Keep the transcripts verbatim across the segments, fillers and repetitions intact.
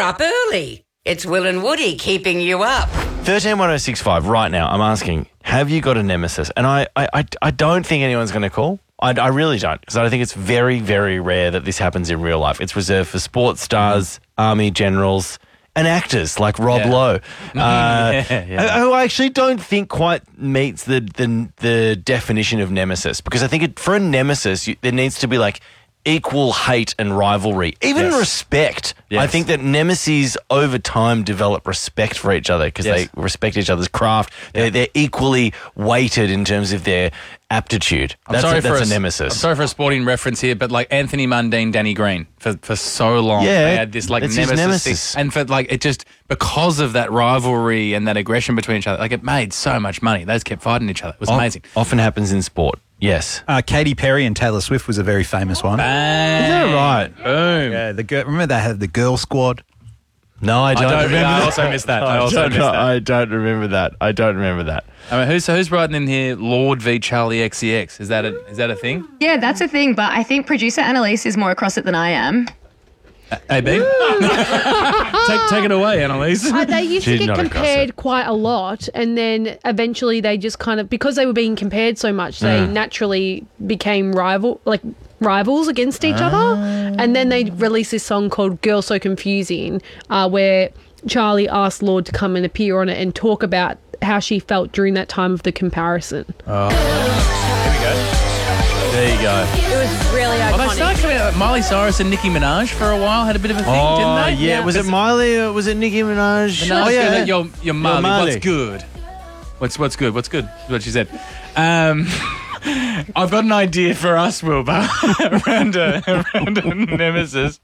up early. It's Will and Woody keeping you up. thirteen one oh six five, right now, I'm asking, have you got a nemesis? And I, I, I, I don't think anyone's going to call. I, I really don't, because I think it's very, very rare that this happens in real life. It's reserved for sports stars, army generals, and actors like Rob Yeah. Lowe, uh, yeah, yeah. who I actually don't think quite meets the the, the definition of nemesis. Because I think it, for a nemesis, you, there needs to be like equal hate and rivalry, even Yes. respect. Yes. I think that nemesis over time develop respect for each other because Yes. they respect each other's craft. They're, they're equally weighted in terms of their aptitude. I'm That's, sorry a, that's for a nemesis. I'm sorry for a sporting reference here, but like Anthony Mundine, Danny Green, for, for so long, Yeah, they had this like it's his nemesis, nemesis. thing. And for like it just because of that rivalry and that aggression between each other, like it made so much money. Those kept fighting each other. It was O- amazing. Often happens in sport. Yes. Uh, Katy Perry and Taylor Swift was a very famous one. Bang. Is that right? Boom. Yeah, the girl, remember they had the girl squad? No, I don't, don't- remember. I that. also missed that. I also don't, missed that. I don't remember that. I don't remember that. I mean, who's so who's writing in here? Lord v Charlie X C X. Is that a is that a thing? Yeah, that's a thing, but I think producer Annalise is more across it than I am. A B. take take it away, Annalise. Uh, they used She's to get not a compared gossip. quite a lot, and then eventually they just kind of, because they were being compared so much, they Mm. naturally became rival, like rivals against each other. And then they released this song called "Girl So Confusing," uh, where Charlie asked Lord to come and appear on it and talk about how she felt during that time of the comparison. There you go. It was really Well, they started coming out. Miley Cyrus and Nicki Minaj for a while had a bit of a thing, Oh, didn't they? yeah. Was it Miley or was it Nicki Minaj? Minaj, oh, yeah. Yo, yo, Marley, Marley. what's good? What's what's good? What's good? Is what she said. Um, I've got an idea for us, Wilbur, around a, around a nemesis.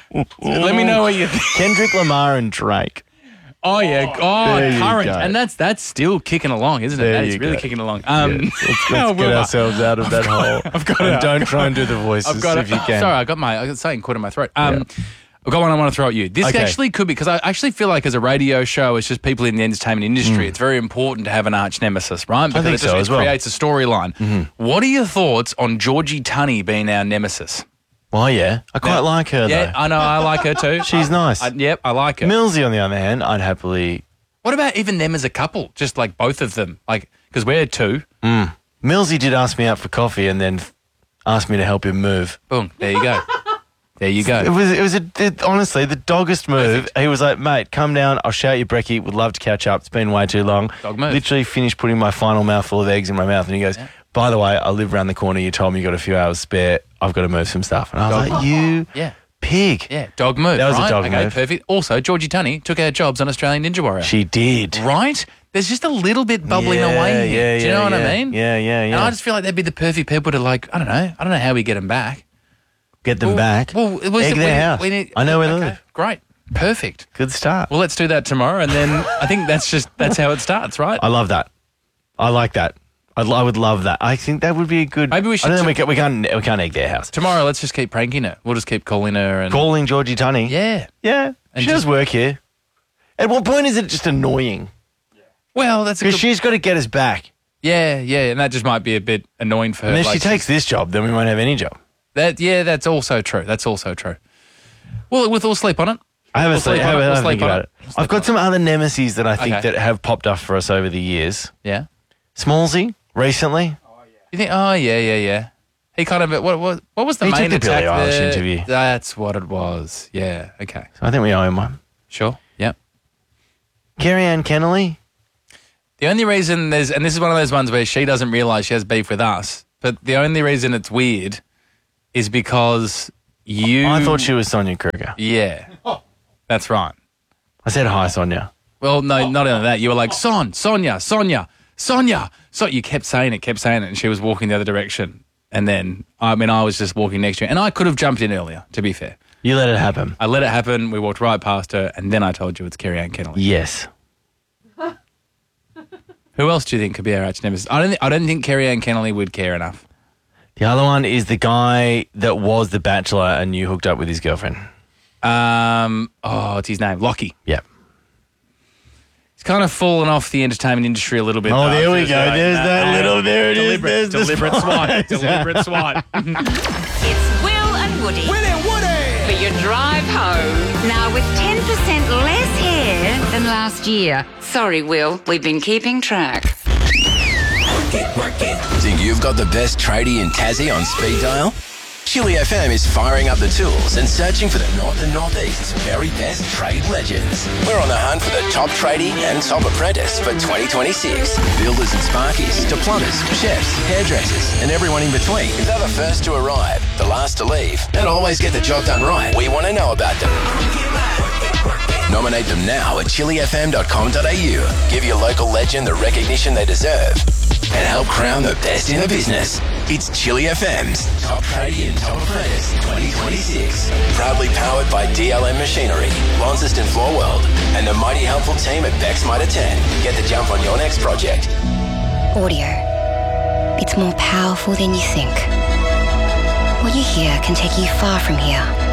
Let me know what you think. Kendrick Lamar and Drake. Oh, yeah. Oh, There you current. go. And that's that's still kicking along, isn't it? There That is you really go. kicking along. Um, Let's, let's oh, get Wilbur. ourselves out of that hole. I've got and it. don't try and do the voices I've got if it. you can. Sorry, I got my I got something caught in my throat. Um, I've got one I want to throw at you. This Okay. actually could be, because I actually feel like as a radio show, it's just people in the entertainment industry. It's very important to have an arch nemesis, right? Because Mm. think it just so it as well. creates a storyline. Mm-hmm. What are your thoughts on Georgie Tunney being our nemesis? Oh, yeah. I quite Yeah. like her, Yeah, though. I know. I like her too. She's nice. I, yep, I like her. Millsy, on the other hand, I'd happily... What about even them as a couple? Just like both of them, like because we're two. Millsy did ask me out for coffee and then asked me to help him move. Boom. There you go. There you It go. was, it was a, it, honestly, the doggest move. He was like, mate, come down. I'll shout you brekkie. Would love to catch up. It's been way too long. Dog move. Literally finished putting my final mouthful of eggs in my mouth. And he goes, by the way, I live around the corner. You told me you got a few hours spare. I've got to move some stuff. And I was Dog like, you Yeah. pig. Yeah. Dog move. That was a right? dog okay, move. Perfect. Also, Georgie Tunney took our jobs on Australian Ninja Warrior. She did. Right? There's just a little bit bubbling Yeah, away here. yeah, Do you yeah, know what yeah. I mean? Yeah, yeah, And yeah. I just feel like they'd be the perfect people to like, I don't know. I don't know how we get them back. Get them Well- back. Well, it was Egg we their need- house. we need- I know where they okay, live. Great. Perfect. Good start. Well, let's do that tomorrow, and then I think that's just that's how it starts, right? I love that. I like that. I'd, I would love that. I think that would be a good... Maybe we should I don't think t- we, can, we, can't, we can't egg their house. Tomorrow, let's just keep pranking her. We'll just keep calling her and Calling Georgie Tunney. yeah. Yeah. And she just- does work here. At what point is it just annoying? Well, that's a Because good, she's got to get us back. yeah, yeah, and that just might be a bit annoying for her. And if like she takes she's- this job, then we won't have any job. that, yeah, that's also true. That's also true. Well, we'll, we'll sleep on it. I have a We'll sleep, sleep on have it. a- We'll have a sleep think on about it. it. We'll sleep I've got on some other nemesis that I think Okay. that have popped up for us over the years. Yeah. Smallsy, recently. You think? Oh, yeah, yeah, yeah. He kind of what what what was the He main took the attack Billie Eilish there? interview. That's what it was. Yeah. Okay. So I think we owe him one. Sure. Yep. Carrie Ann Kennelly. The only reason there's, and this is one of those ones where she doesn't realise she has beef with us, but the only reason it's weird is because you. I thought she was Sonia Kruger. Yeah. That's right. I said hi, Sonia. Well, no, not only that. You were like, Son, Sonia, Sonia, Sonia. So you kept saying it, kept saying it, and she was walking the other direction. And then, I mean, I was just walking next to you. And I could have jumped in earlier, to be fair. You let it happen. I let it happen. We walked right past her, and then I told you it's Carrie Ann Kennelly. Yes. Who else do you think could be our arch nemesis? I don't. Th- I don't think Carrie Ann Kennelly would care enough. The other one is the guy that was the Bachelor and you hooked up with his girlfriend. Um. Oh, what's his name? Lockie. Yeah. He's kind of fallen off the entertainment industry a little bit. Oh, though. there we Just go. like There's that little- there it is. deliberate, There's the Deliberate swat. spice. Deliberate swat. It's Will and Woody. Willie Woody. for your drive home. Now with ten percent less hair than last year. Sorry, Will, we've been keeping track. Think you've got the best tradie in Tassie on speed dial? Chili F M is firing up the tools and searching for the North and Northeast's very best trade legends. We're on the hunt for the top tradie and top apprentice for twenty twenty-six. Builders and sparkies to plumbers, chefs, hairdressers, and everyone in between. If they're the first to arrive, the last to leave, and always get the job done right, we want to know about them. Nominate them now at chili f m dot com dot a u. Give your local legend the recognition they deserve and help crown the best in the business. It's Chili F M's Top Tradie and Top Apprentice twenty twenty-six. Proudly powered by D L M Machinery, Launceston Floor World, and the mighty helpful team at Bex Mitre ten. Get the jump on your next project. Audio. It's more powerful than you think. What you hear can take you far from here.